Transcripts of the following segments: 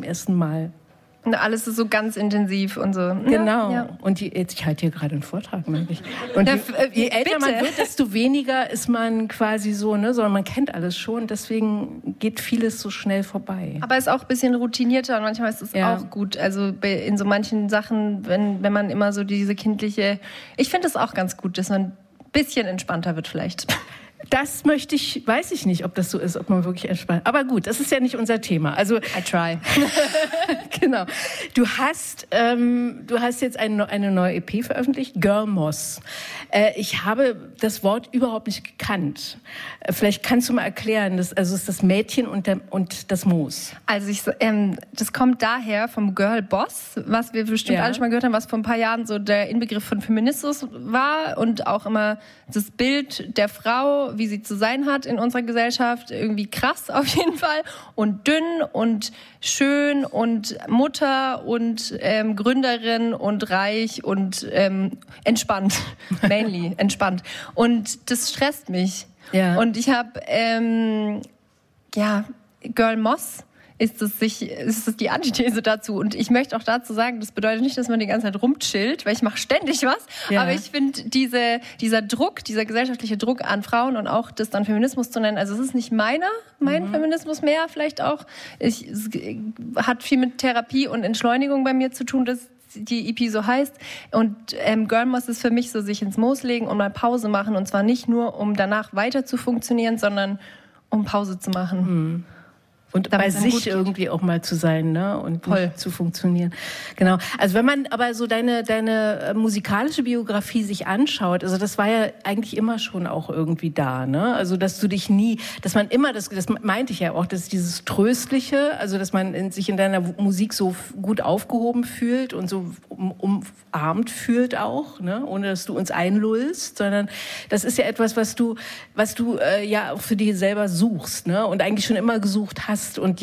ersten Mal. Und alles ist so ganz intensiv und so. Genau. Ja. Und ich halte hier gerade einen Vortrag, merke ich. Und je älter man wird, desto weniger ist man quasi so, ne, sondern man kennt alles schon. Deswegen geht vieles so schnell vorbei. Aber ist auch ein bisschen routinierter und manchmal ist es auch gut. Also in so manchen Sachen, wenn man immer so diese kindliche... Ich finde es auch ganz gut, dass man ein bisschen entspannter wird vielleicht. Das weiß ich nicht, ob das so ist, ob man wirklich entspannt. Aber gut, das ist ja nicht unser Thema. Also I try. Genau. Du hast jetzt eine neue EP veröffentlicht, Girl Moss. Ich habe das Wort überhaupt nicht gekannt. Vielleicht kannst du mal erklären, ist das Mädchen und das Moos. Also das kommt daher vom Girl Boss, was wir bestimmt alle schon mal gehört haben, was vor ein paar Jahren so der Inbegriff von Feminismus war und auch immer das Bild der Frau, wie sie zu sein hat in unserer Gesellschaft, irgendwie krass auf jeden Fall und dünn und schön und Mutter und Gründerin und reich und entspannt, mainly entspannt. Und das stresst mich. Ja. Und ich habe, Girl Moss ist das die Antithese dazu. Und ich möchte auch dazu sagen, das bedeutet nicht, dass man die ganze Zeit rumchillt, weil ich mache ständig was. Ja. Aber ich finde, dieser Druck, dieser gesellschaftliche Druck an Frauen und auch das dann Feminismus zu nennen, also es ist nicht mein Feminismus mehr, vielleicht auch. Es hat viel mit Therapie und Entschleunigung bei mir zu tun, dass die EP so heißt. Und Girl Moss ist für mich so, sich ins Moos legen und mal Pause machen. Und zwar nicht nur, um danach weiter zu funktionieren, sondern um Pause zu machen. Und bei sich irgendwie auch mal zu sein, ne? Und zu funktionieren. Genau. Also wenn man aber so deine musikalische Biografie sich anschaut, also das war ja eigentlich immer schon auch irgendwie da, ne? Also dass man immer, das meinte ich ja auch, dass dieses Tröstliche, also dass man sich in deiner Musik so gut aufgehoben fühlt und so umarmt fühlt auch, ne? Ohne dass du uns einlullst, sondern das ist ja etwas, was du ja auch für dich selber suchst, ne? Und eigentlich schon immer gesucht hast. Und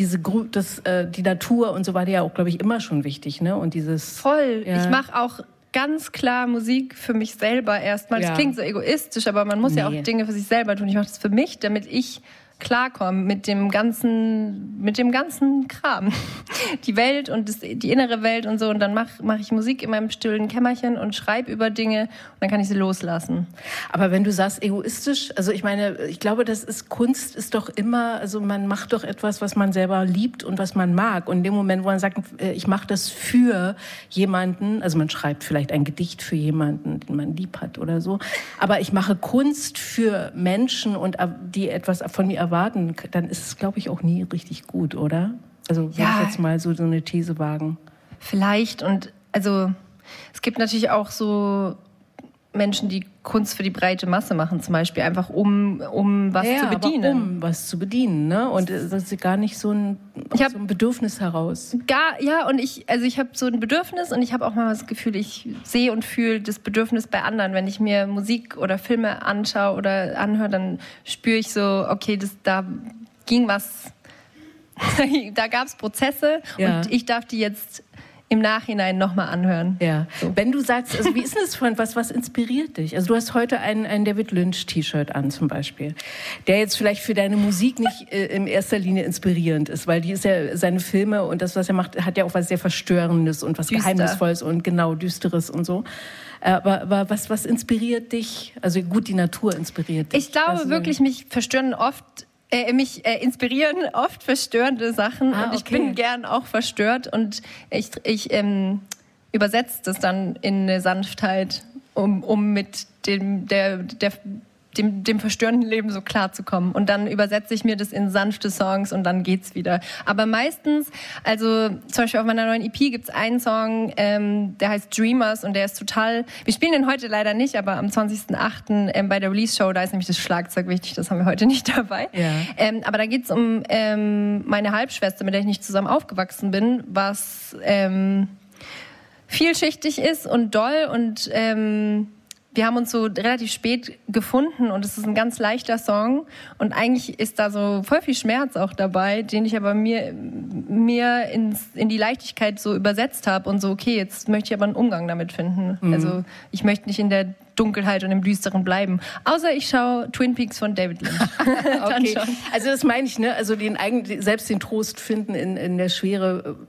die Natur und so war dir ja auch, glaube ich, immer schon wichtig, ne? Und dieses... Voll. Ja. Ich mache auch ganz klar Musik für mich selber erstmal. Das klingt so egoistisch, aber man muss ja auch Dinge für sich selber tun. Ich mache das für mich, damit ich klarkommen mit dem ganzen Kram. Die Welt und die innere Welt und so. Und dann mach ich Musik in meinem stillen Kämmerchen und schreibe über Dinge und dann kann ich sie loslassen. Aber wenn du sagst egoistisch, also ich meine, ich glaube, Kunst ist doch immer, also man macht doch etwas, was man selber liebt und was man mag. Und in dem Moment, wo man sagt, ich mache das für jemanden, also man schreibt vielleicht ein Gedicht für jemanden, den man lieb hat oder so, aber ich mache Kunst für Menschen und die etwas von mir erwarten, dann ist es, glaube ich, auch nie richtig gut, oder? Also würde ich jetzt mal so eine These wagen. Vielleicht. Und also es gibt natürlich auch so Menschen, die Kunst für die breite Masse machen, zum Beispiel einfach um was zu bedienen. Aber um was zu bedienen, ne? Und das ist gar nicht so ein Bedürfnis heraus. Und ich habe so ein Bedürfnis und ich habe auch mal das Gefühl, ich sehe und fühle das Bedürfnis bei anderen. Wenn ich mir Musik oder Filme anschaue oder anhöre, dann spüre ich so, okay, da ging was, da gab es Prozesse und ich darf die jetzt im Nachhinein nochmal anhören. Ja. So. Wenn du sagst, also wie ist denn das, was inspiriert dich? Also du hast heute ein David Lynch-T-Shirt an zum Beispiel, der jetzt vielleicht für deine Musik nicht in erster Linie inspirierend ist, weil die ist ja, seine Filme und das, was er macht, hat ja auch was sehr Verstörendes und was Geheimnisvolles und genau Düsteres und so. Aber was inspiriert dich? Also gut, die Natur inspiriert dich. Ich glaube wirklich, mich inspirieren oft verstörende Sachen und ich bin gern auch verstört und ich übersetze das dann in eine Sanftheit, um mit dem verstörenden Leben so klar zu kommen. Und dann übersetze ich mir das in sanfte Songs und dann geht's wieder. Aber meistens, also zum Beispiel auf meiner neuen EP gibt's einen Song, der heißt Dreamers und der ist total, wir spielen den heute leider nicht, aber am 20.08. Bei der Release-Show, da ist nämlich das Schlagzeug wichtig, das haben wir heute nicht dabei. Ja. Aber da geht's um meine Halbschwester, mit der ich nicht zusammen aufgewachsen bin, was vielschichtig ist und doll und wir haben uns so relativ spät gefunden und es ist ein ganz leichter Song und eigentlich ist da so voll viel Schmerz auch dabei, den ich aber mir in die Leichtigkeit so übersetzt habe und so, okay, jetzt möchte ich aber einen Umgang damit finden. Mhm. Also ich möchte nicht in der Dunkelheit und im Düsteren bleiben. Außer ich schaue Twin Peaks von David Lynch. Okay. Also das meine ich, ne? Also selbst den Trost finden in der Schwere